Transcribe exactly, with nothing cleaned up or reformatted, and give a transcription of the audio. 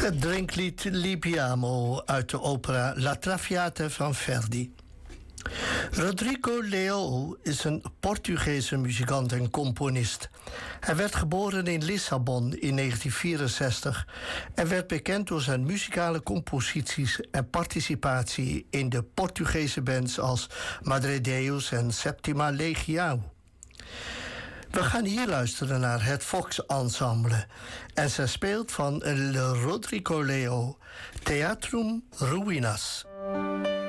Het drinklied Libiamo uit de opera La Traviata van Verdi. Rodrigo Leão is een Portugese muzikant en componist. Hij werd geboren in Lissabon in negentien vierenzestig en werd bekend door zijn muzikale composities en participatie in de Portugese bands als Madre Deus en Septima Legião. We gaan hier luisteren naar het Fox Ensemble. En zij speelt van Rodrigo Leão, Theatrum Ruinas.